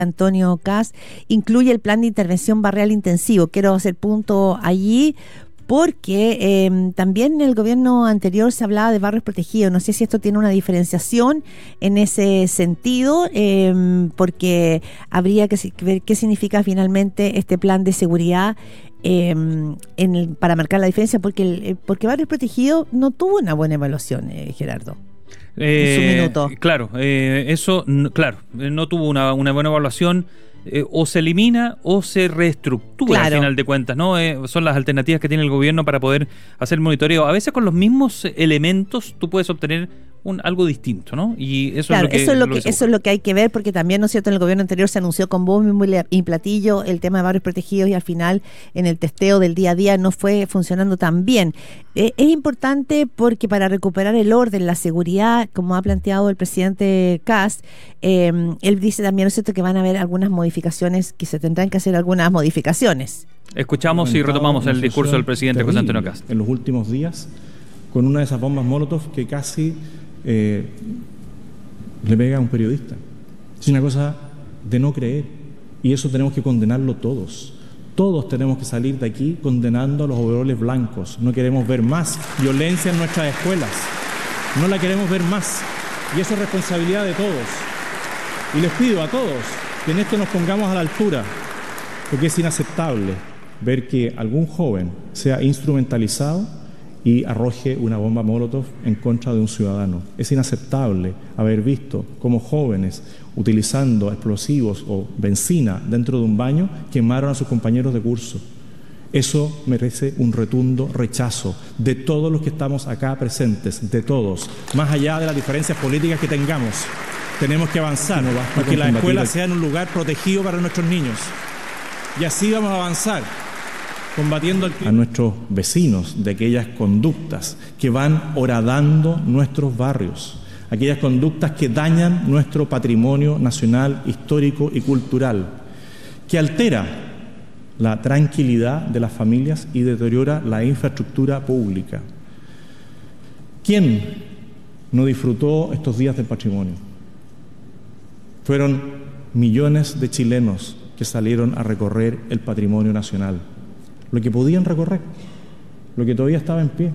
Antonio Kast, incluye el plan de intervención barrial intensivo. Quiero hacer punto allí porque también en el gobierno anterior se hablaba de barrios protegidos. No sé si esto tiene una diferenciación en ese sentido, porque habría que ver qué significa finalmente este plan de seguridad para marcar la diferencia, porque barrios protegidos no tuvo una buena evaluación, Gerardo. En su minuto. Claro, no tuvo una buena evaluación. O se elimina o se reestructura, al final de cuentas, ¿no? Son las alternativas que tiene el gobierno para poder hacer monitoreo. A veces con los mismos elementos tú puedes obtener algo distinto, ¿no? Y eso es lo que hay que ver, porque también, ¿no es cierto?, en el gobierno anterior se anunció con bombo y platillo el tema de barrios protegidos y al final en el testeo del día a día no fue funcionando tan bien. Es importante porque para recuperar el orden, la seguridad, como ha planteado el presidente Kast, él dice también, ¿no es cierto?, que van a haber algunas modificaciones, que se tendrán que hacer algunas modificaciones. Escuchamos y retomamos el discurso del presidente José Antonio Kast. En los últimos días, con una de esas bombas Molotov que casi le pega a un periodista. Es una cosa de no creer, y eso tenemos que condenarlo todos. Todos tenemos que salir de aquí condenando a los overoles blancos. No queremos ver más violencia en nuestras escuelas. No la queremos ver más. Y eso es responsabilidad de todos. Y les pido a todos que en esto nos pongamos a la altura, porque es inaceptable ver que algún joven sea instrumentalizado y arroje una bomba Molotov en contra de un ciudadano. Es inaceptable haber visto cómo jóvenes utilizando explosivos o benzina dentro de un baño quemaron a sus compañeros de curso. Eso merece un rotundo rechazo de todos los que estamos acá presentes, de todos, más allá de las diferencias políticas que tengamos. Tenemos que avanzar para que las escuelas sean un lugar protegido para nuestros niños. Y así vamos a avanzar, combatiendo a nuestros vecinos de aquellas conductas que van horadando nuestros barrios, aquellas conductas que dañan nuestro patrimonio nacional, histórico y cultural, que altera la tranquilidad de las familias y deteriora la infraestructura pública. ¿Quién no disfrutó estos días del patrimonio? Fueron millones de chilenos que salieron a recorrer el patrimonio nacional. Lo que podían recorrer, lo que todavía estaba en pie,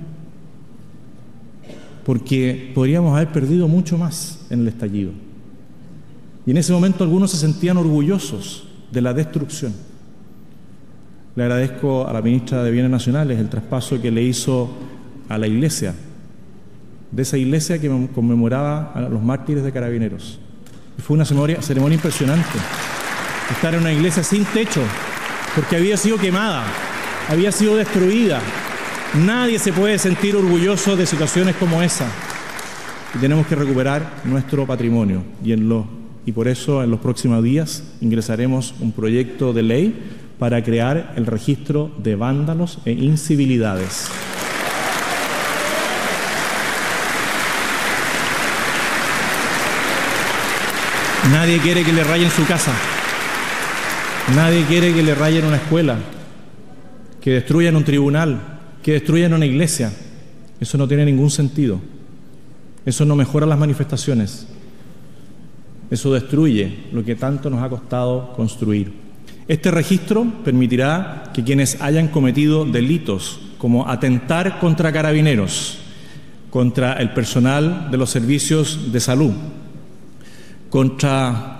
porque podríamos haber perdido mucho más en el estallido. Y en ese momento algunos se sentían orgullosos de la destrucción. Le agradezco a la ministra de Bienes Nacionales el traspaso que le hizo a la iglesia, de esa iglesia que conmemoraba a los mártires de Carabineros. Y fue una ceremonia impresionante, estar en una iglesia sin techo, porque había sido quemada, había sido destruida. Nadie se puede sentir orgulloso de situaciones como esa. Y tenemos que recuperar nuestro patrimonio. Y por eso en los próximos días ingresaremos un proyecto de ley para crear el registro de vándalos e incivilidades. Nadie quiere que le rayen su casa. Nadie quiere que le rayen una escuela, que destruyan un tribunal, que destruyan una iglesia. Eso no tiene ningún sentido. Eso no mejora las manifestaciones. Eso destruye lo que tanto nos ha costado construir. Este registro permitirá que quienes hayan cometido delitos como atentar contra Carabineros, contra el personal de los servicios de salud, contra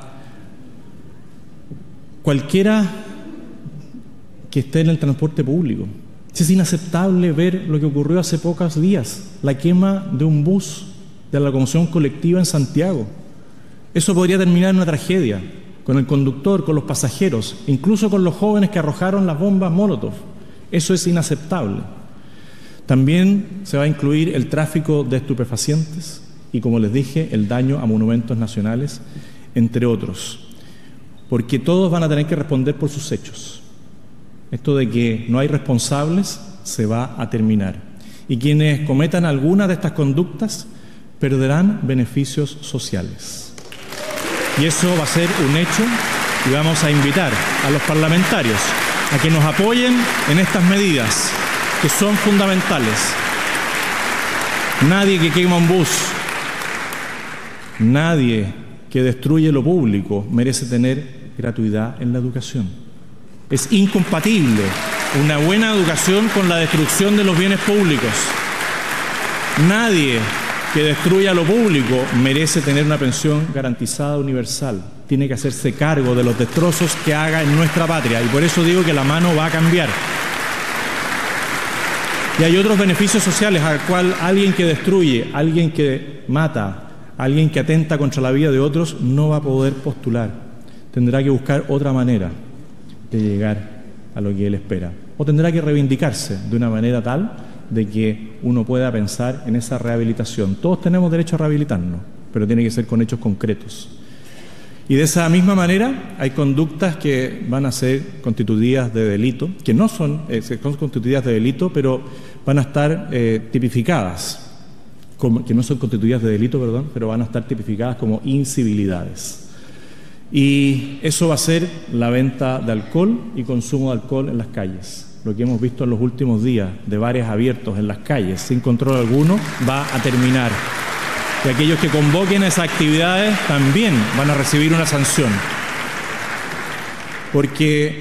cualquiera que esté en el transporte público. Es inaceptable ver lo que ocurrió hace pocos días, la quema de un bus de la locomoción colectiva en Santiago. Eso podría terminar en una tragedia, con el conductor, con los pasajeros, incluso con los jóvenes que arrojaron las bombas Molotov. Eso es inaceptable. También se va a incluir el tráfico de estupefacientes y, como les dije, el daño a monumentos nacionales, entre otros. Porque todos van a tener que responder por sus hechos. Esto de que no hay responsables se va a terminar. Y quienes cometan alguna de estas conductas perderán beneficios sociales. Y eso va a ser un hecho, y vamos a invitar a los parlamentarios a que nos apoyen en estas medidas que son fundamentales. Nadie que quema un bus, nadie que destruye lo público merece tener gratuidad en la educación. Es incompatible una buena educación con la destrucción de los bienes públicos. Nadie que destruya lo público merece tener una pensión garantizada universal. Tiene que hacerse cargo de los destrozos que haga en nuestra patria, y por eso digo que la mano va a cambiar. Y hay otros beneficios sociales al cual alguien que destruye, alguien que mata, alguien que atenta contra la vida de otros no va a poder postular. Tendrá que buscar otra manera de llegar a lo que él espera. O tendrá que reivindicarse de una manera tal de que uno pueda pensar en esa rehabilitación. Todos tenemos derecho a rehabilitarnos, pero tiene que ser con hechos concretos. Y de esa misma manera hay conductas que van a ser constituidas de delito, que no son constituidas de delito, pero van a estar tipificadas, que no son constituidas de delito, perdón, pero van a estar tipificadas como incivilidades. Y eso va a ser la venta de alcohol y consumo de alcohol en las calles. Lo que hemos visto en los últimos días de bares abiertos en las calles sin control alguno va a terminar. Y aquellos que convoquen esas actividades también van a recibir una sanción. Porque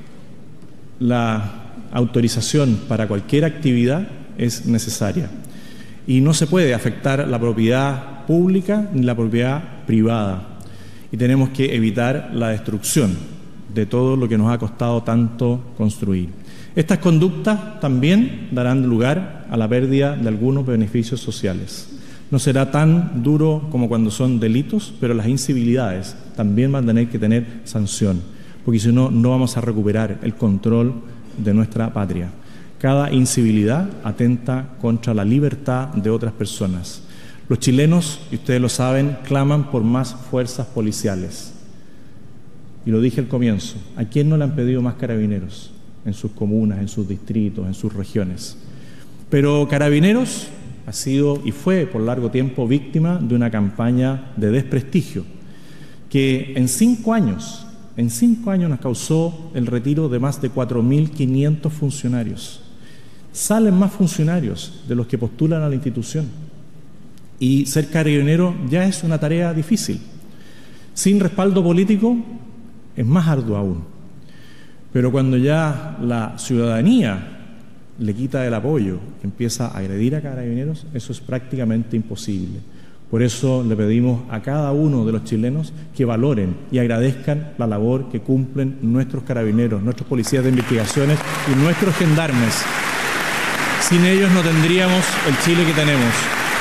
la autorización para cualquier actividad es necesaria. Y no se puede afectar la propiedad pública ni la propiedad privada. Y tenemos que evitar la destrucción de todo lo que nos ha costado tanto construir. Estas conductas también darán lugar a la pérdida de algunos beneficios sociales. No será tan duro como cuando son delitos, pero las incivilidades también van a tener que tener sanción, porque si no, no vamos a recuperar el control de nuestra patria. Cada incivilidad atenta contra la libertad de otras personas. Los chilenos, y ustedes lo saben, claman por más fuerzas policiales. Y lo dije al comienzo, ¿a quién no le han pedido más carabineros? En sus comunas, en sus distritos, en sus regiones. Pero Carabineros ha sido y fue por largo tiempo víctima de una campaña de desprestigio que en 5 años nos causó el retiro de más de 4.500 funcionarios. Salen más funcionarios de los que postulan a la institución. Y ser carabinero ya es una tarea difícil. Sin respaldo político es más arduo aún. Pero cuando ya la ciudadanía le quita el apoyo, empieza a agredir a carabineros, eso es prácticamente imposible. Por eso le pedimos a cada uno de los chilenos que valoren y agradezcan la labor que cumplen nuestros carabineros, nuestros policías de investigaciones y nuestros gendarmes. Sin ellos no tendríamos el Chile que tenemos.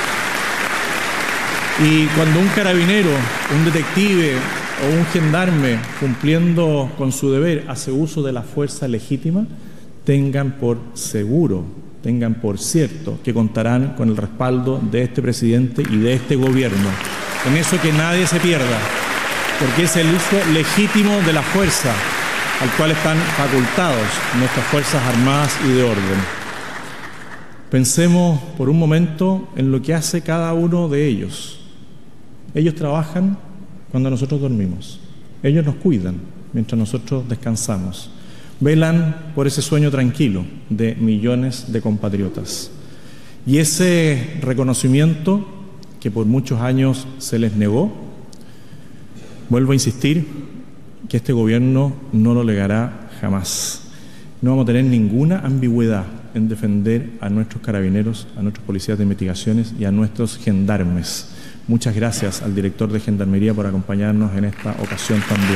Y cuando un carabinero, un detective o un gendarme, cumpliendo con su deber, hace uso de la fuerza legítima, tengan por seguro, tengan por cierto que contarán con el respaldo de este presidente y de este gobierno. En eso que nadie se pierda, porque es el uso legítimo de la fuerza al cual están facultados nuestras Fuerzas Armadas y de orden. Pensemos por un momento en lo que hace cada uno de ellos. Ellos trabajan cuando nosotros dormimos. Ellos nos cuidan mientras nosotros descansamos. Velan por ese sueño tranquilo de millones de compatriotas. Y ese reconocimiento que por muchos años se les negó, vuelvo a insistir que este gobierno no lo negará jamás. No vamos a tener ninguna ambigüedad en defender a nuestros carabineros, a nuestros policías de investigaciones y a nuestros gendarmes. Muchas gracias al director de Gendarmería por acompañarnos en esta ocasión también.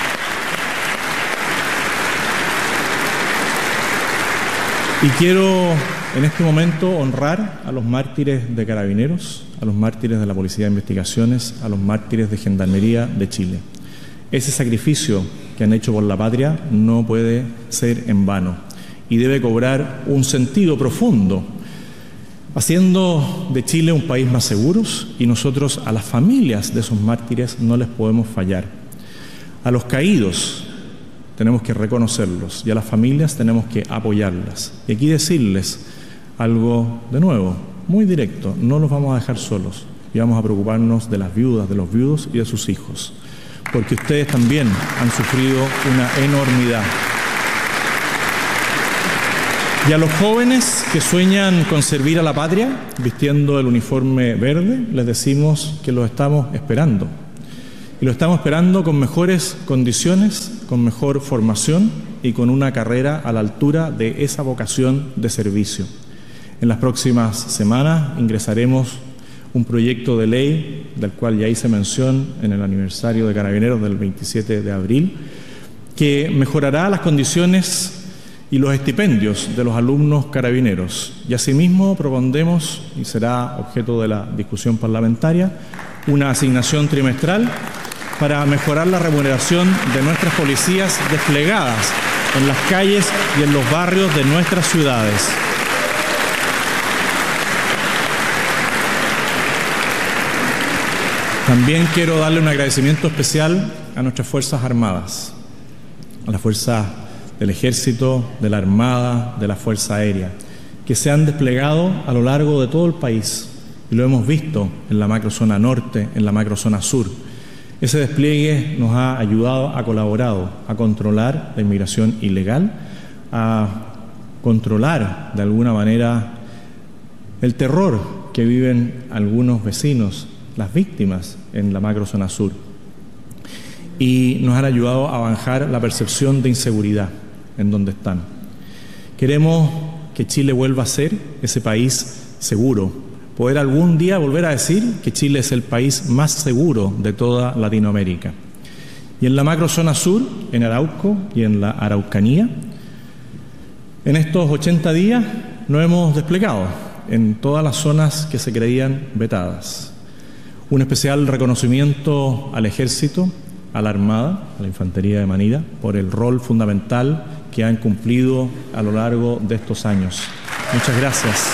Y quiero en este momento honrar a los mártires de Carabineros, a los mártires de la Policía de Investigaciones, a los mártires de Gendarmería de Chile. Ese sacrificio que han hecho por la patria no puede ser en vano y debe cobrar un sentido profundo, haciendo de Chile un país más seguro, y nosotros a las familias de esos mártires no les podemos fallar. A los caídos tenemos que reconocerlos y a las familias tenemos que apoyarlas. Y aquí decirles algo de nuevo, muy directo: no los vamos a dejar solos y vamos a preocuparnos de las viudas, de los viudos y de sus hijos, porque ustedes también han sufrido una enormidad. Y a los jóvenes que sueñan con servir a la patria vistiendo el uniforme verde, les decimos que los estamos esperando, Y lo estamos esperando con mejores condiciones, con mejor formación y con una carrera a la altura de esa vocación de servicio. En las próximas semanas ingresaremos un proyecto de ley, del cual ya hice mención en el aniversario de Carabineros del 27 de abril, que mejorará las condiciones y los estipendios de los alumnos carabineros. Y asimismo propondremos, y será objeto de la discusión parlamentaria, una asignación trimestral para mejorar la remuneración de nuestras policías desplegadas en las calles y en los barrios de nuestras ciudades. También quiero darle un agradecimiento especial a nuestras Fuerzas Armadas, a las fuerzas del Ejército, de la Armada, de la Fuerza Aérea, que se han desplegado a lo largo de todo el país, y lo hemos visto en la macrozona norte, en la macrozona sur. Ese despliegue nos ha ayudado, ha colaborado a controlar la inmigración ilegal, a controlar de alguna manera el terror que viven algunos vecinos, las víctimas en la macrozona sur, y nos han ayudado a bajar la percepción de inseguridad en donde están. Queremos que Chile vuelva a ser ese país seguro, poder algún día volver a decir que Chile es el país más seguro de toda Latinoamérica. Y en la macrozona sur, en Arauco y en la Araucanía, en estos 80 días nos hemos desplegado en todas las zonas que se creían vetadas. Un especial reconocimiento al Ejército, a la Armada, a la Infantería de Manida, por el rol fundamental que han cumplido a lo largo de estos años. Muchas gracias.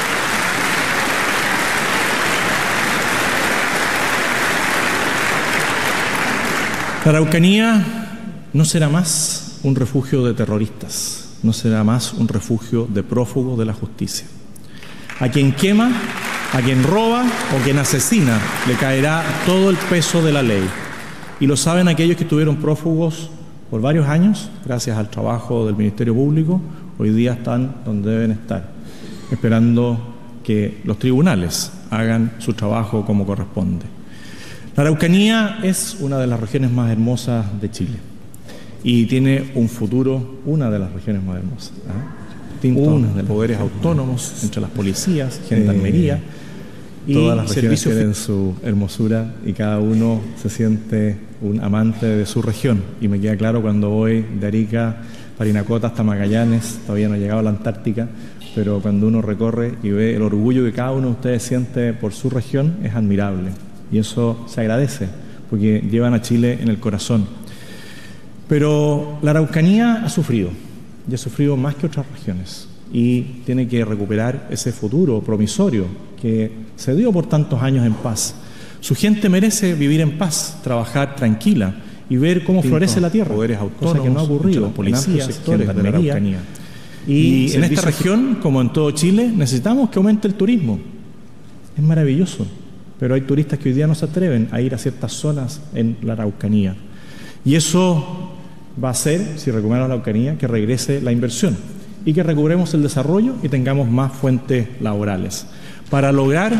La Araucanía no será más un refugio de terroristas, no será más un refugio de prófugos de la justicia. A quien quema, a quien roba o quien asesina le caerá todo el peso de la ley. Y lo saben aquellos que estuvieron prófugos por varios años, gracias al trabajo del Ministerio Público, hoy día están donde deben estar, esperando que los tribunales hagan su trabajo como corresponde. La Araucanía es una de las regiones más hermosas de Chile y tiene un futuro, una de las regiones más hermosas, distintos de poderes autónomos entre las policías, gendarmería, y todas las regiones tienen su hermosura y cada uno se siente un amante de su región. Y me queda claro cuando voy de Arica, Parinacota hasta Magallanes, todavía no he llegado a la Antártica, pero cuando uno recorre y ve el orgullo que cada uno de ustedes siente por su región, es admirable. Y eso se agradece, porque llevan a Chile en el corazón. Pero la Araucanía ha sufrido, y ha sufrido más que otras regiones, y tiene que recuperar ese futuro promisorio que se dio por tantos años en paz. Su gente merece vivir en paz, trabajar tranquila y ver cómo florece la tierra, poderes autónomos, cosa que no ha ocurrido, policías, sectores de la Araucanía. Y en esta región, como en todo Chile, necesitamos que aumente el turismo. Es maravilloso, pero hay turistas que hoy día no se atreven a ir a ciertas zonas en la Araucanía. Y eso va a hacer, si recuperamos la Araucanía, que regrese la inversión y que recuperemos el desarrollo y tengamos más fuentes laborales. Para lograr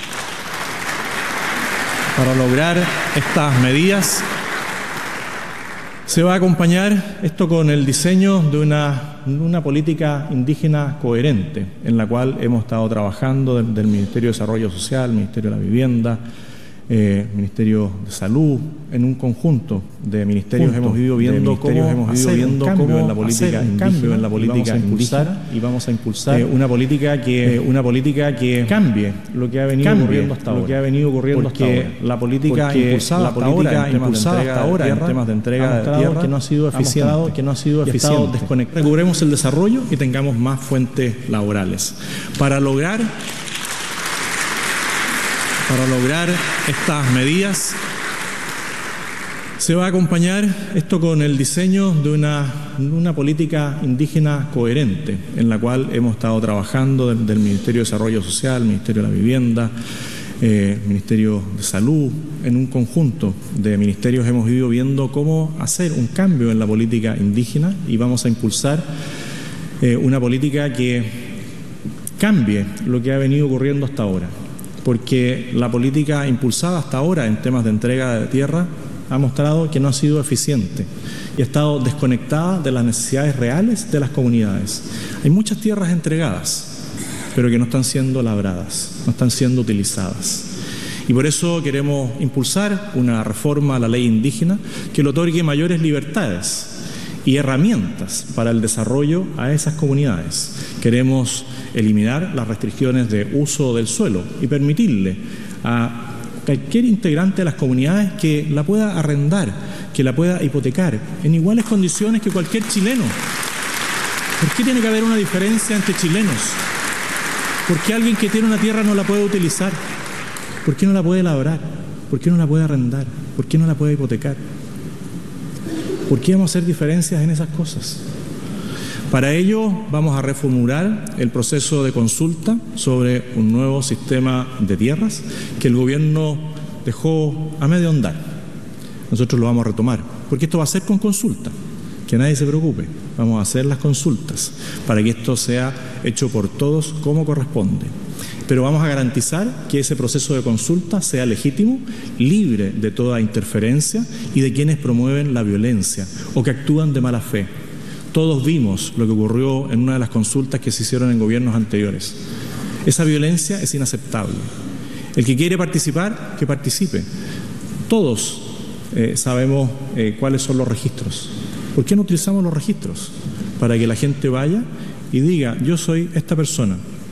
estas medidas se va a acompañar esto con el diseño de una política indígena coherente, en la cual hemos estado trabajando del Ministerio de Desarrollo Social, Ministerio de la Vivienda, Ministerio de Salud, en un conjunto de ministerios. Hemos ido viendo cómo hacer un cambio en la política indígena, y vamos a impulsar una política que cambie lo que ha venido ocurriendo hasta ahora. Porque la política impulsada hasta ahora en temas de entrega de tierra que no ha sido eficiente, Recuperemos el desarrollo y tengamos más fuentes laborales. Para lograr estas medidas se va a acompañar esto con el diseño de una política indígena coherente, en la cual hemos estado trabajando del Ministerio de Desarrollo Social, Ministerio de la Vivienda, Ministerio de Salud, en un conjunto de ministerios hemos ido viendo cómo hacer un cambio en la política indígena y vamos a impulsar una política que cambie lo que ha venido ocurriendo hasta ahora. Porque la política impulsada hasta ahora en temas de entrega de tierra ha mostrado que no ha sido eficiente y ha estado desconectada de las necesidades reales de las comunidades. Hay muchas tierras entregadas, pero que no están siendo labradas, no están siendo utilizadas. Y por eso queremos impulsar una reforma a la ley indígena que le otorgue mayores libertades y herramientas para el desarrollo a esas comunidades. Queremos eliminar las restricciones de uso del suelo y permitirle a cualquier integrante de las comunidades que la pueda arrendar, que la pueda hipotecar en iguales condiciones que cualquier chileno. ¿Por qué tiene que haber una diferencia entre chilenos? ¿Por qué alguien que tiene una tierra no la puede utilizar? ¿Por qué no la puede labrar? ¿Por qué no la puede arrendar? ¿Por qué no la puede hipotecar? ¿Por qué vamos a hacer diferencias en esas cosas? Para ello vamos a reformular el proceso de consulta sobre un nuevo sistema de tierras que el gobierno dejó a medio andar. Nosotros lo vamos a retomar, porque esto va a ser con consulta, que nadie se preocupe. Vamos a hacer las consultas para que esto sea hecho por todos como corresponde. Pero vamos a garantizar que ese proceso de consulta sea legítimo, libre de toda interferencia y de quienes promueven la violencia o que actúan de mala fe. Todos vimos lo que ocurrió en una de las consultas que se hicieron en gobiernos anteriores. Esa violencia es inaceptable. El que quiere participar, que participe. Todos sabemos cuáles son los registros. ¿Por qué no utilizamos los registros? Para que la gente vaya y diga, yo soy esta persona.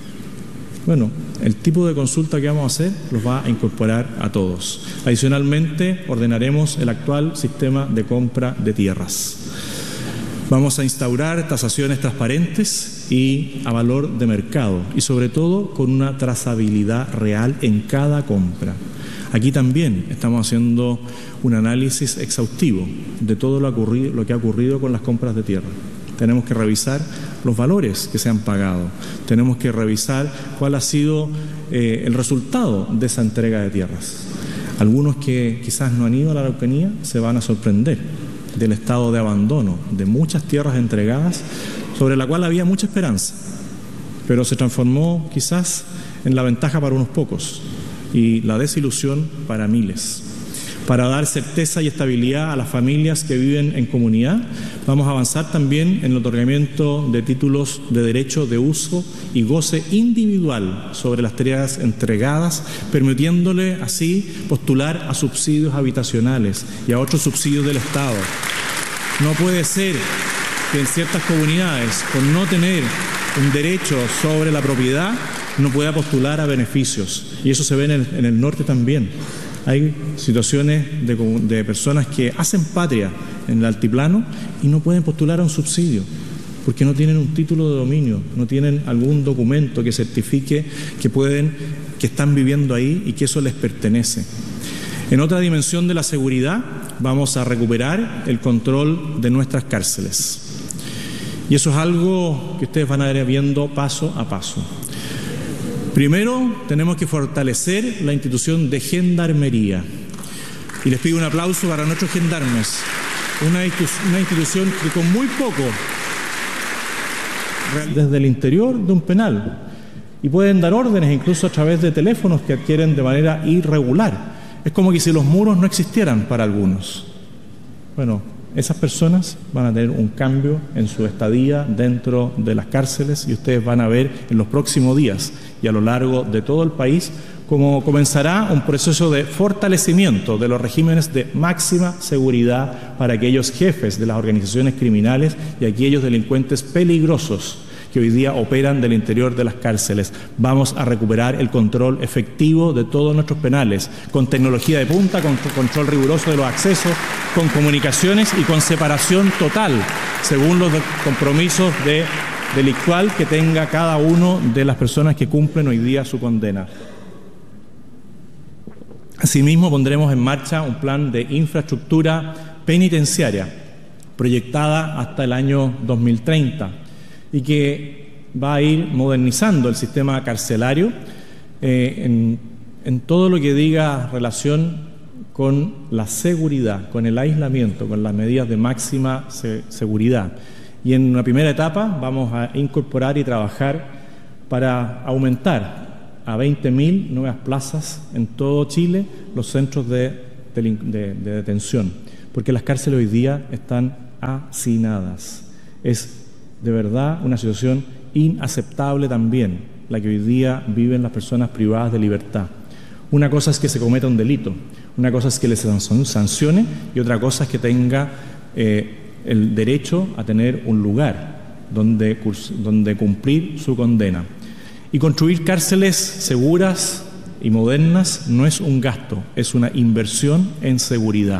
Bueno, el tipo de consulta que vamos a hacer los va a incorporar a todos. Adicionalmente, ordenaremos el actual sistema de compra de tierras. Vamos a instaurar tasaciones transparentes y a valor de mercado y sobre todo con una trazabilidad real en cada compra. Aquí también estamos haciendo un análisis exhaustivo de todo lo que ha ocurrido con las compras de tierra. Tenemos que revisar los valores que se han pagado. Tenemos que revisar cuál ha sido el resultado de esa entrega de tierras. Algunos que quizás no han ido a la Araucanía se van a sorprender del estado de abandono de muchas tierras entregadas sobre la cual había mucha esperanza, pero se transformó quizás en la ventaja para unos pocos y la desilusión para miles. Para dar certeza y estabilidad a las familias que viven en comunidad, vamos a avanzar también en el otorgamiento de títulos de derecho de uso y goce individual sobre las tierras entregadas, permitiéndole así postular a subsidios habitacionales y a otros subsidios del Estado. No puede ser que en ciertas comunidades, por no tener un derecho sobre la propiedad, no pueda postular a beneficios. Y eso se ve en el norte también. Hay situaciones de personas que hacen patria en el altiplano y no pueden postular a un subsidio porque no tienen un título de dominio, no tienen algún documento que certifique que están viviendo ahí y que eso les pertenece. En otra dimensión de la seguridad, vamos a recuperar el control de nuestras cárceles. Y eso es algo que ustedes van a ir viendo paso a paso. Primero, tenemos que fortalecer la institución de gendarmería. Y les pido un aplauso para nuestros gendarmes. Una institución que con muy poco, desde el interior de un penal, y pueden dar órdenes incluso a través de teléfonos que adquieren de manera irregular. Es como que si los muros no existieran para algunos. Bueno, esas personas van a tener un cambio en su estadía dentro de las cárceles y ustedes van a ver en los próximos días y a lo largo de todo el país cómo comenzará un proceso de fortalecimiento de los regímenes de máxima seguridad para aquellos jefes de las organizaciones criminales y aquellos delincuentes peligrosos que hoy día operan del interior de las cárceles. Vamos a recuperar el control efectivo de todos nuestros penales, con tecnología de punta, con control riguroso de los accesos, con comunicaciones y con separación total, según los compromisos delictual que tenga cada uno de las personas que cumplen hoy día su condena. Asimismo, pondremos en marcha un plan de infraestructura penitenciaria proyectada hasta el año 2030 y que va a ir modernizando el sistema carcelario en todo lo que diga relación con la seguridad, con el aislamiento, con las medidas de máxima seguridad. Y en una primera etapa vamos a incorporar y trabajar para aumentar a 20.000 nuevas plazas en todo Chile los centros de detención, porque las cárceles hoy día están hacinadas. Es de verdad una situación inaceptable también la que hoy día viven las personas privadas de libertad. Una cosa es que se cometa un delito, una cosa es que les sancione y otra cosa es que tenga el derecho a tener un lugar donde cumplir su condena. Y construir cárceles seguras y modernas no es un gasto, es una inversión en seguridad.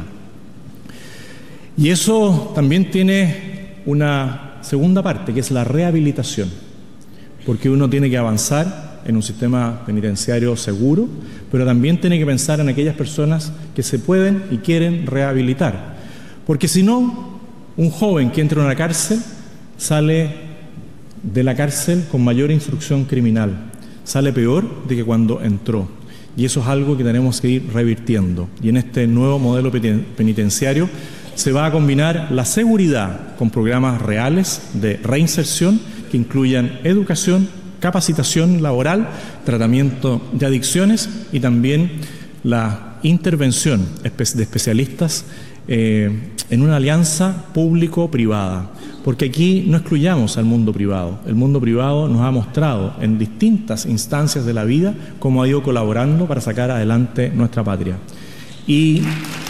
Y eso también tiene una segunda parte, que es la rehabilitación, porque uno tiene que avanzar en un sistema penitenciario seguro, pero también tiene que pensar en aquellas personas que se pueden y quieren rehabilitar, porque si no, un joven que entra en una cárcel sale de la cárcel con mayor instrucción criminal, sale peor de que cuando entró, y eso es algo que tenemos que ir revirtiendo. Y en este nuevo modelo penitenciario se va a combinar la seguridad con programas reales de reinserción que incluyan educación, capacitación laboral, tratamiento de adicciones y también la intervención de especialistas en una alianza público-privada. Porque aquí no excluyamos al mundo privado. El mundo privado nos ha mostrado en distintas instancias de la vida cómo ha ido colaborando para sacar adelante nuestra patria. Y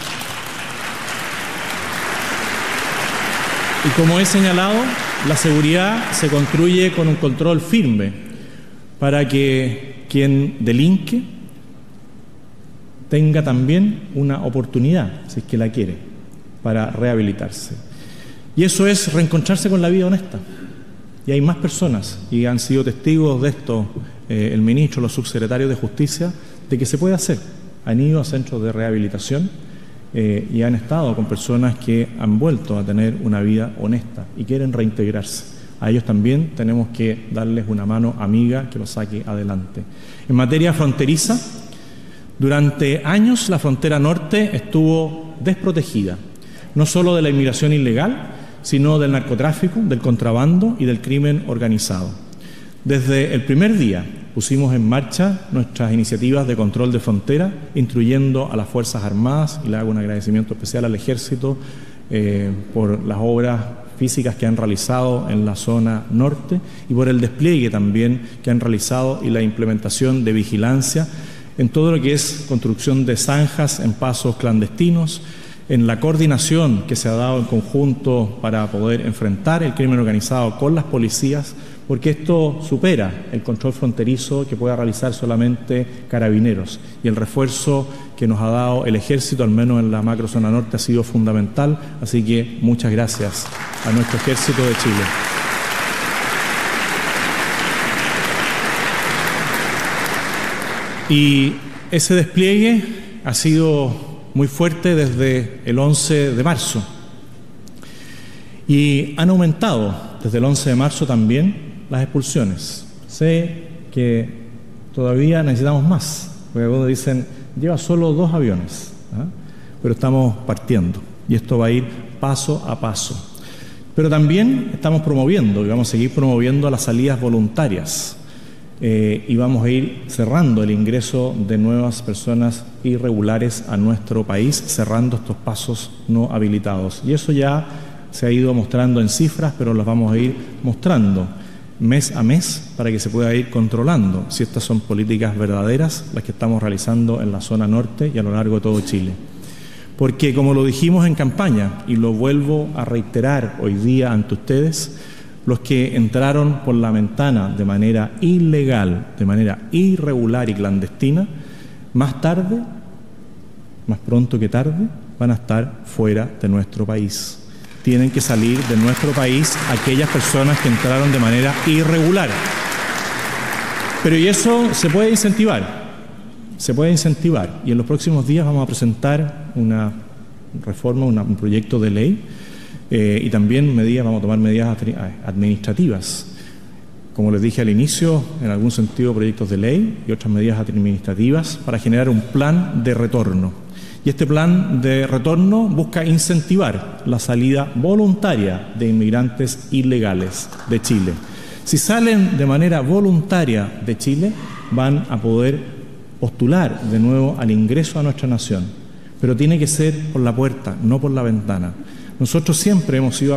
como he señalado, la seguridad se construye con un control firme para que quien delinque tenga también una oportunidad, si es que la quiere, para rehabilitarse. Y eso es reencontrarse con la vida honesta. Y hay más personas, y han sido testigos de esto el ministro, los subsecretarios de Justicia, de que se puede hacer. Han ido a centros de rehabilitación y han estado con personas que han vuelto a tener una vida honesta y quieren reintegrarse. A ellos también tenemos que darles una mano amiga que los saque adelante. En materia fronteriza, durante años la frontera norte estuvo desprotegida, no solo de la inmigración ilegal, sino del narcotráfico, del contrabando y del crimen organizado. Desde el primer día pusimos en marcha nuestras iniciativas de control de frontera, instruyendo a las Fuerzas Armadas, y le hago un agradecimiento especial al Ejército por las obras físicas que han realizado en la zona norte y por el despliegue también que han realizado y la implementación de vigilancia en todo lo que es construcción de zanjas en pasos clandestinos, en la coordinación que se ha dado en conjunto para poder enfrentar el crimen organizado con las policías, porque esto supera el control fronterizo que pueda realizar solamente Carabineros. Y el refuerzo que nos ha dado el Ejército, al menos en la macrozona norte, ha sido fundamental. Así que muchas gracias a nuestro Ejército de Chile. Y ese despliegue ha sido muy fuerte desde el 11 de marzo. Y han aumentado desde el 11 de marzo también las expulsiones. Sé que todavía necesitamos más, porque algunos dicen, lleva solo 2 aviones, pero estamos partiendo y esto va a ir paso a paso. Pero también estamos promoviendo y vamos a seguir promoviendo las salidas voluntarias. Y vamos a ir cerrando el ingreso de nuevas personas irregulares a nuestro país, cerrando estos pasos no habilitados. Y eso ya se ha ido mostrando en cifras, pero las vamos a ir mostrando mes a mes para que se pueda ir controlando si estas son políticas verdaderas las que estamos realizando en la zona norte y a lo largo de todo Chile. Porque como lo dijimos en campaña y lo vuelvo a reiterar hoy día ante ustedes, los que entraron por la ventana de manera ilegal, de manera irregular y clandestina, más tarde, más pronto que tarde, van a estar fuera de nuestro país. Tienen que salir de nuestro país aquellas personas que entraron de manera irregular. Pero y eso se puede incentivar, y en los próximos días vamos a presentar una reforma, un proyecto de ley, y también vamos a tomar medidas administrativas. Como les dije al inicio, en algún sentido proyectos de ley y otras medidas administrativas para generar un plan de retorno. Y este plan de retorno busca incentivar la salida voluntaria de inmigrantes ilegales de Chile. Si salen de manera voluntaria de Chile, van a poder postular de nuevo al ingreso a nuestra nación. pero tiene que ser por la puerta, no por la ventana. Nosotros siempre hemos sido